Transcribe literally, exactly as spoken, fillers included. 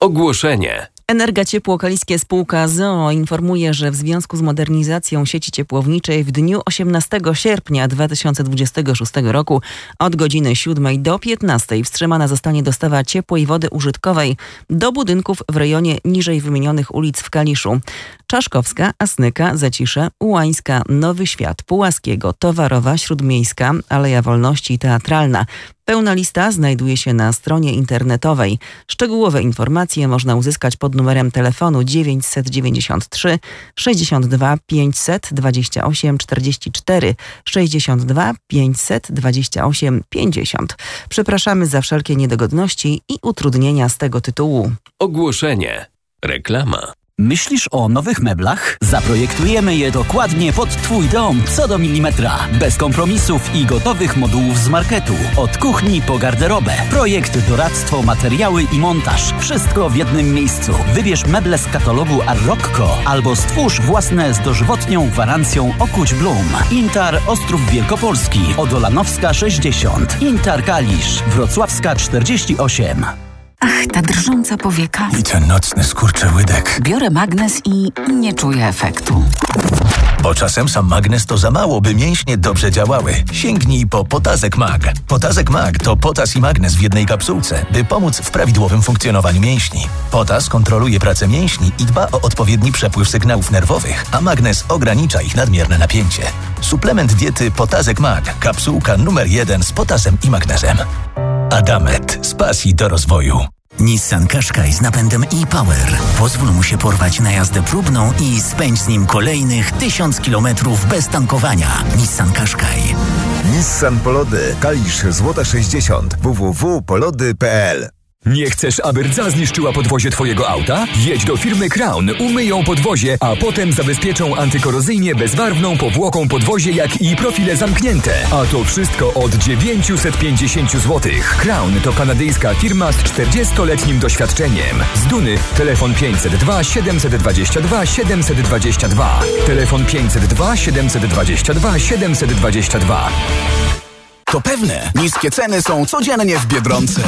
Ogłoszenie. Energa Ciepło Kaliskie spółka z o o informuje, że w związku z modernizacją sieci ciepłowniczej w dniu osiemnastego sierpnia dwa tysiące dwudziestego szóstego roku od godziny siódmej do piętnastej wstrzymana zostanie dostawa ciepłej wody użytkowej do budynków w rejonie niżej wymienionych ulic w Kaliszu: Czaszkowska, Asnyka, Zacisze, Ułańska, Nowy Świat, Pułaskiego, Towarowa, Śródmiejska, Aleja Wolności i Teatralna. Pełna lista znajduje się na stronie internetowej. Szczegółowe informacje można uzyskać pod numerem telefonu dziewięćset dziewięćdziesiąt trzy sześćdziesiąt dwa pięćset dwadzieścia osiem czterdzieści cztery sześćdziesiąt dwa pięćset dwadzieścia osiem pięćdziesiąt. Przepraszamy za wszelkie niedogodności i utrudnienia z tego tytułu. Ogłoszenie. Reklama. Myślisz o nowych meblach? Zaprojektujemy je dokładnie pod Twój dom, co do milimetra. Bez kompromisów i gotowych modułów z marketu. Od kuchni po garderobę. Projekt, doradztwo, materiały i montaż. Wszystko w jednym miejscu. Wybierz meble z katalogu Arroccco albo stwórz własne z dożywotnią gwarancją Okuć Blum. Intar Ostrów Wielkopolski, Odolanowska sześćdziesiąt, Intar Kalisz, Wrocławska czterdzieści osiem. Ach, ta drżąca powieka. I ten nocny skurczy łydek. Biorę magnes i nie czuję efektu. Bo czasem sam magnes to za mało, by mięśnie dobrze działały. Sięgnij po Potazek Mag. Potazek Mag to potas i magnes w jednej kapsułce, by pomóc w prawidłowym funkcjonowaniu mięśni. Potas kontroluje pracę mięśni i dba o odpowiedni przepływ sygnałów nerwowych, a magnes ogranicza ich nadmierne napięcie. Suplement diety Potazek Mag. Kapsułka numer jeden z potasem i magnezem. Adamet. Z pasji do rozwoju. Nissan Qashqai z napędem e-Power. Pozwól mu się porwać na jazdę próbną i spędź z nim kolejnych tysiąc kilometrów bez tankowania. Nissan Qashqai. Nissan Polody. Kalisz, Złota sześćdziesiąt. w w w kropka polody kropka p l. Nie chcesz, aby rdza zniszczyła podwozie twojego auta? Jedź do firmy Crown, umyją podwozie, a potem zabezpieczą antykorozyjnie bezbarwną powłoką podwozie, jak i profile zamknięte. A to wszystko od dziewięćset pięćdziesiąt złotych. Crown to kanadyjska firma z czterdziestoletnim doświadczeniem. Z Duny telefon pięćset dwa siedemset dwadzieścia dwa siedemset dwadzieścia dwa. Telefon pięćset dwa siedemset dwadzieścia dwa siedemset dwadzieścia dwa. To pewne, niskie ceny są codziennie w Biedronce.